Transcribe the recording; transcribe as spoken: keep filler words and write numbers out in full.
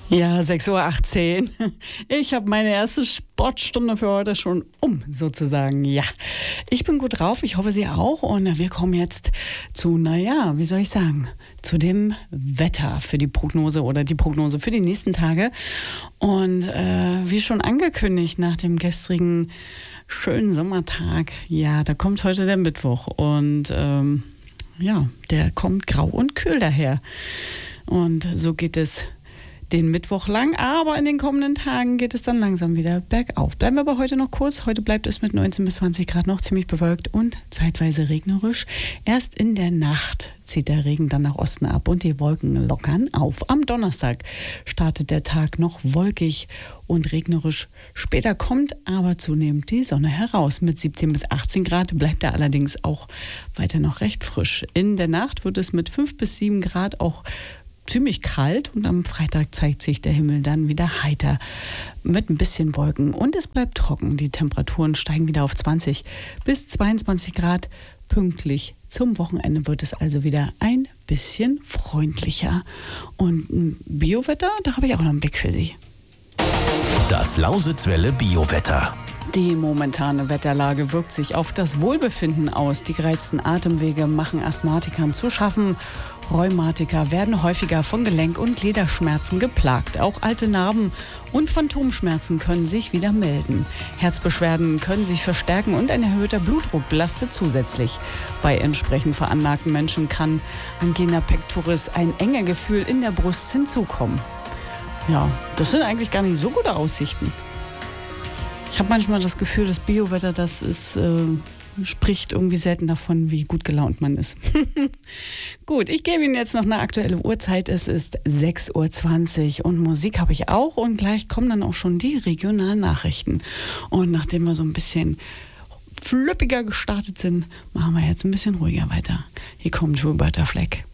Ja, sechs Uhr achtzehn. Ich habe meine erste Sportstunde für heute schon um, sozusagen. Ja, ich bin gut drauf, ich hoffe Sie auch. Und wir kommen jetzt zu, naja, wie soll ich sagen, zu dem Wetter für die Prognose oder die Prognose für die nächsten Tage. Und äh, wie schon angekündigt nach dem gestrigen schönen Sommertag, ja, da kommt heute der Mittwoch. Und ähm, ja, der kommt grau und kühl daher. Und so geht es den Mittwoch lang, aber in den kommenden Tagen geht es dann langsam wieder bergauf. Bleiben wir aber heute noch kurz. Heute bleibt es mit neunzehn bis zwanzig Grad noch ziemlich bewölkt und zeitweise regnerisch. Erst in der Nacht zieht der Regen dann nach Osten ab und die Wolken lockern auf. Am Donnerstag startet der Tag noch wolkig und regnerisch. Später kommt aber zunehmend die Sonne heraus. Mit siebzehn bis achtzehn Grad bleibt er allerdings auch weiter noch recht frisch. In der Nacht wird es mit fünf bis sieben Grad auch ziemlich kalt und am Freitag zeigt sich der Himmel dann wieder heiter mit ein bisschen Wolken und es bleibt trocken. Die Temperaturen steigen wieder auf zwanzig bis zweiundzwanzig Grad. Pünktlich zum Wochenende wird es also wieder ein bisschen freundlicher. Und ein Biowetter, da habe ich auch noch einen Blick für Sie. Das Lausitzwelle Biowetter. Die momentane Wetterlage wirkt sich auf das Wohlbefinden aus. Die gereizten Atemwege machen Asthmatikern zu schaffen. Rheumatiker werden häufiger von Gelenk- und Gliederschmerzen geplagt. Auch alte Narben und Phantomschmerzen können sich wieder melden. Herzbeschwerden können sich verstärken und ein erhöhter Blutdruck belastet zusätzlich. Bei entsprechend veranlagten Menschen kann Angina pectoris, ein enger Gefühl in der Brust, hinzukommen. Ja, das sind eigentlich gar nicht so gute Aussichten. Ich habe manchmal das Gefühl, das Biowetter, das ist, äh, spricht irgendwie selten davon, wie gut gelaunt man ist. Gut, ich gebe Ihnen jetzt noch eine aktuelle Uhrzeit. Es ist sechs Uhr zwanzig und Musik habe ich auch. Und gleich kommen dann auch schon die regionalen Nachrichten. Und nachdem wir so ein bisschen flüppiger gestartet sind, machen wir jetzt ein bisschen ruhiger weiter. Hier kommt Roberta Fleck.